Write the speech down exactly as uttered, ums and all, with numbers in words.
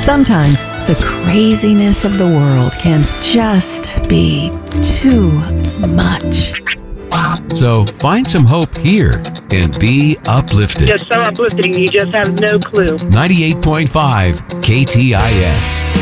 Sometimes the craziness of the world can just be too much. So find some hope here and be uplifted. Just so uplifting, you just have no clue. ninety-eight point five K T I S.